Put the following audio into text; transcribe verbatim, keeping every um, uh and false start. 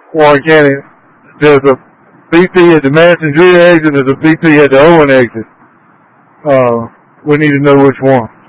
Warren County, there's a B P at the Madison G exit, there's a B P at the Owen exit. Uh, we need to know which one.